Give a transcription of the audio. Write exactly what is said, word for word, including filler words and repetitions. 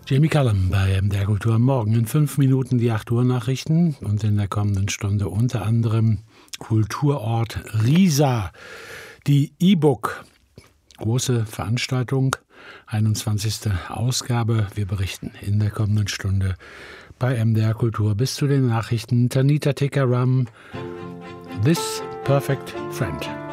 Jamie Cullum bei M D R Kultur. Morgen in fünf Minuten die acht Uhr Nachrichten und in der kommenden Stunde unter anderem Kulturort Riesa. Die E-Book, große Veranstaltung, einundzwanzigste Ausgabe. Wir berichten in der kommenden Stunde bei M D R Kultur. Bis zu den Nachrichten Tanita Tikaram, This Perfect Friend.